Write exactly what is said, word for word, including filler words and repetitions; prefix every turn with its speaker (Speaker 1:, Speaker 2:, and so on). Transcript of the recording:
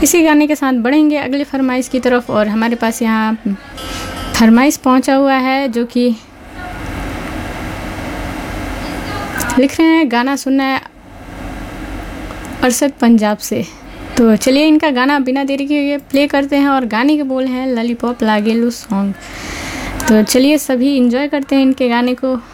Speaker 1: इसी गाने के साथ बढ़ेंगे अगली फरमाइश की तरफ। और हमारे पास यहाँ फरमाइश पहुँचा हुआ है जो कि लिख रहे हैं गाना सुनना है अरशद पंजाब से। तो चलिए इनका गाना बिना देरी के प्ले करते हैं। और गाने के बोल हैं लॉलीपॉप लागेलू सॉन्ग। तो चलिए सभी एंजॉय करते हैं इनके गाने को।